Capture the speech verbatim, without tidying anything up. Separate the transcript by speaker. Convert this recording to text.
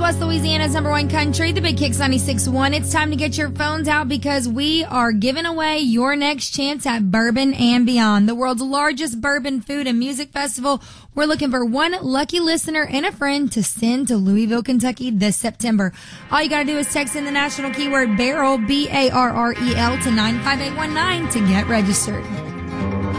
Speaker 1: West Louisiana's number one country, the Big Kicks ninety-six point one. It's time to get your phones out because we are giving away your next chance at Bourbon and Beyond, the world's largest bourbon food and music festival. We're looking for one lucky listener and a friend to send to Louisville, Kentucky this September. All you gotta do is text in the national keyword BARREL, B A R R E L, to nine five eight one nine to get registered.